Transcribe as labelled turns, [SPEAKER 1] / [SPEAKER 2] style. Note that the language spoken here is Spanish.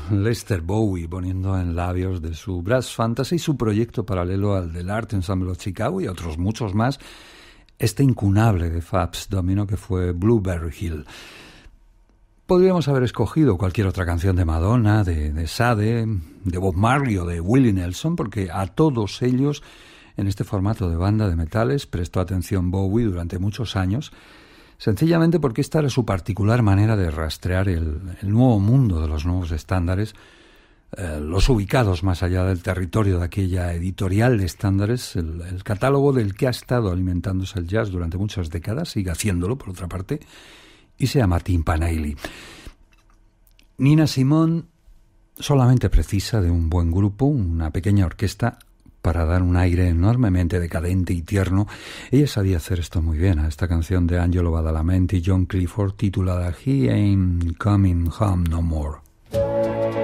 [SPEAKER 1] Lester Bowie poniendo en labios de su Brass Fantasy, su proyecto paralelo al del Art Ensemble of Chicago y otros muchos más, este incunable de Fats Domino que fue Blueberry Hill. Podríamos haber escogido cualquier otra canción de Madonna, de Sade, de Bob Marley o de Willie Nelson, porque a todos ellos, en este formato de banda de metales, prestó atención Bowie durante muchos años, sencillamente porque esta era su particular manera de rastrear el nuevo mundo de los nuevos estándares, los ubicados más allá del territorio de aquella editorial de estándares, el catálogo del que ha estado alimentándose el jazz durante muchas décadas, sigue haciéndolo por otra parte, y se llama Timpanelli. Nina Simone solamente precisa de un buen grupo, una pequeña orquesta, para dar un aire enormemente decadente y tierno. Ella sabía hacer esto muy bien, a esta canción de Angelo Badalamenti y John Clifford titulada He Ain't Coming Home No More.